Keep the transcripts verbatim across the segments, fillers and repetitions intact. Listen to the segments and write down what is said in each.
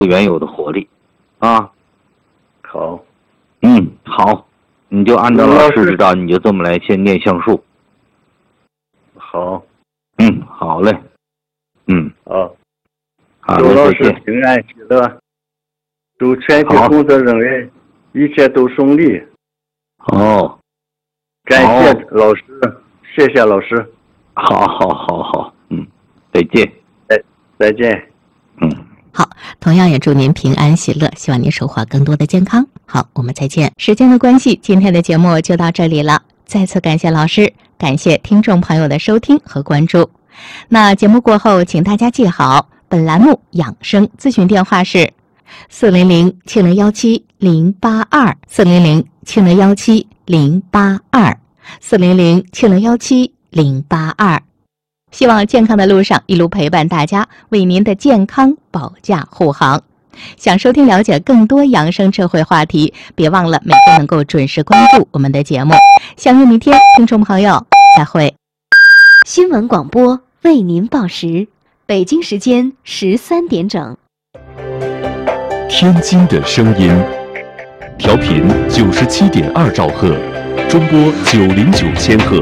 原有的活力啊。 好， 嗯，好，你就按照老师指导，你就这么来先念像素。 好， 嗯，好嘞，嗯， 好， 好祝老嘞，再见。 师平安喜乐，祝全体工作人员一切都顺利。 哦， 感谢老师，谢谢老师。 好好好好，嗯，再见。 再再见。 嗯。 好，同样也祝您平安喜乐，希望您收获更多的健康。好，我们再见。时间的关系，今天的节目就到这里了。再次感谢老师，感谢听众朋友的收听和关注。那节目过后，请大家记好，本栏目养生咨询电话是四零零七零幺七零八二四零零七零幺七零八二四零零七零幺七零八二。希望健康的路上一路陪伴大家，为您的健康保驾护航。想收听了解更多养生智慧话题，别忘了每天能够准时关注我们的节目。相约明天，听众朋友再会。 新闻广播为您报时，北京时间十三点整。 天津的声音，调频九十七点二兆赫，中波九零九千赫。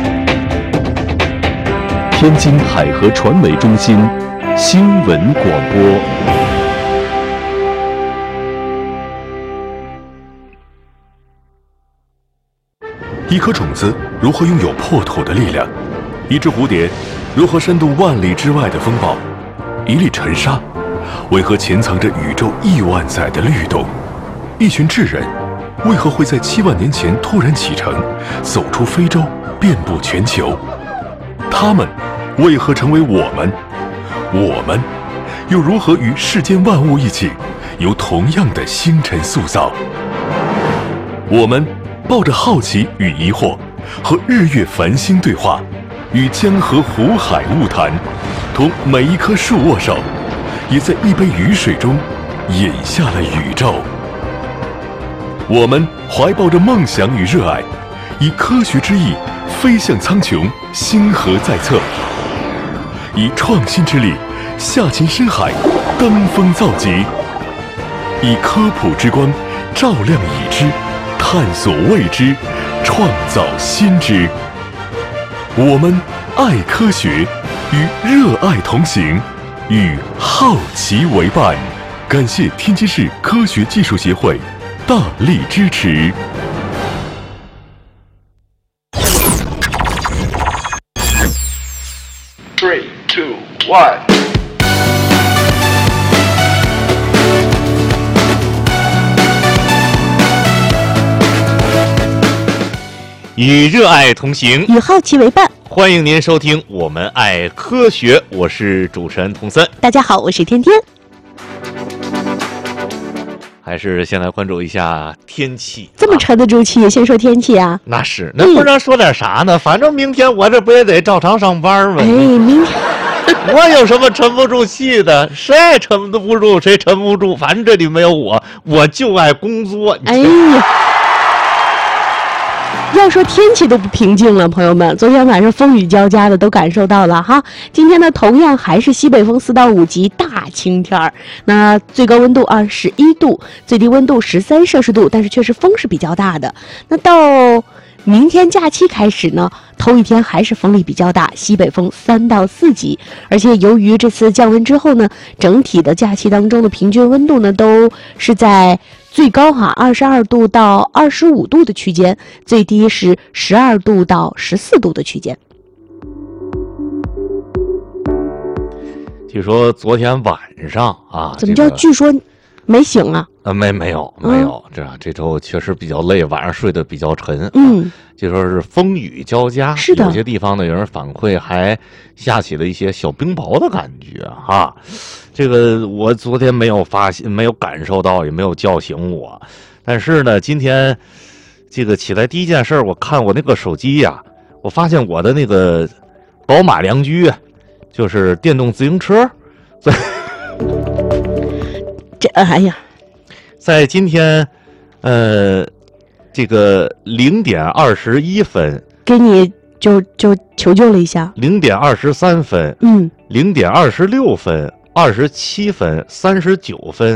天津海河传媒中心新闻广播。 一颗种子如何拥有破土的力量？一只蝴蝶如何深度万里之外的风暴？一粒尘沙为何潜藏着宇宙亿万载的律动？一群智人为何会在七万年前突然启程，走出非洲，遍布全球？他们为何成为我们？我们又如何与世间万物一起，由同样的星辰塑造？我们抱着好奇与疑惑，和日月繁星对话，与江河湖海物谈，同每一棵树握手，也在一杯雨水中饮下了宇宙。我们怀抱着梦想与热爱，以科学之翼飞向苍穹，星河在侧；以创新之力下潜深海，登峰造极；以科普之光照亮已知，探索未知，创造新知。我们爱科学，与热爱同行，与好奇为伴。感谢天津市科学技术协会大力支持。 Three, two, one。 与热爱同行， 与好奇为伴。 欢迎您收听我们爱科学，我是主持人童森。 大家好，我是天天。 还是先来关注一下天气。 这么沉得住气，先说天气啊？ 那是，那不然说点啥呢？嗯、反正明天我这不也得照常上班吗？ 哎，明天我有什么沉不住气的？谁也沉不住，谁沉不住？反正这里没有我，我就爱工作。 哎呀。要说天气都不平静了，朋友们，昨天晚上风雨交加的都感受到了哈。今天呢，同样还是西北风四到五级大晴天儿，那最高温度二十一度，最低温度十三摄氏度，但是确实风是比较大的。那到明天假期开始呢，头一天还是风力比较大，西北风三到四级，而且由于这次降温之后呢，整体的假期当中的平均温度呢都是在最高哈二十二度到二十五度的区间，最低是十二度到十四度的区间。 据说昨天晚上啊， 怎么叫、这个、据说没醒啊？ 呃，没没有没有，嗯、这这周确实比较累，晚上睡得比较沉。 嗯， 啊、就说是风雨交加， 是的， 有些地方呢有人反馈还下起了一些小冰雹的感觉哈。这个我昨天没有发现，没有感受到，也没有叫醒我。但是呢，今天这个起来第一件事，我看我那个手机呀、啊，我发现我的那个宝马良驹，就是电动自行车，在这哎呀， 在今天，呃，这个零点二十一分， 给你就就求救了一下， 零点二十三分， 嗯， 零点二十六分。 二十七分、三十九分。